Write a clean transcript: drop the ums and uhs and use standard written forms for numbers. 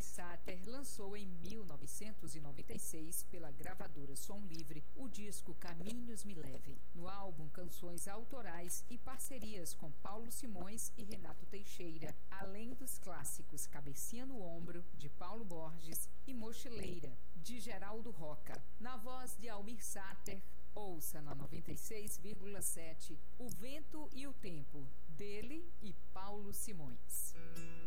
Sater lançou em 1996 pela gravadora Som Livre o disco Caminhos Me Levem. No álbum, canções autorais e parcerias com Paulo Simões e Renato Teixeira, além dos clássicos Cabecinha no Ombro, de Paulo Borges, e Mochileira, de Geraldo Roca. Na voz de Almir Sater, ouça na 96,7 O Vento e o Tempo, dele e Paulo Simões.